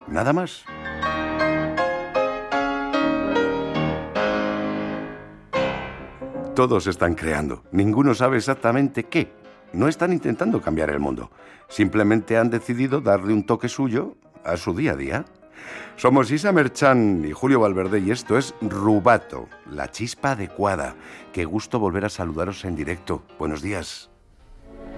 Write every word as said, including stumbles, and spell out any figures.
nada más. Todos están creando, ninguno sabe exactamente qué. No están intentando cambiar el mundo, simplemente han decidido darle un toque suyo a su día a día. Somos Isa Merchán y Julio Valverde y esto es Rubato, la chispa adecuada. Qué gusto volver a saludaros en directo. Buenos días.